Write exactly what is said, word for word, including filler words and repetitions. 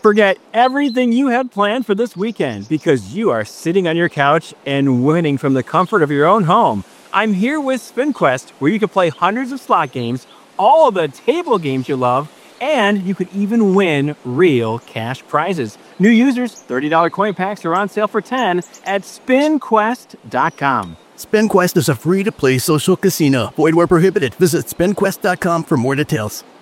Forget everything you had planned for this weekend because you are sitting on your couch and winning from the comfort of your own home. I'm here with SpinQuest, where you can play hundreds of slot games, all of the table games you love, and you could even win real cash prizes. New users, thirty dollars coin packs are on sale for ten dollars at spin quest dot com. SpinQuest is a free-to-play social casino. Void where prohibited. Visit spin quest dot com for more details.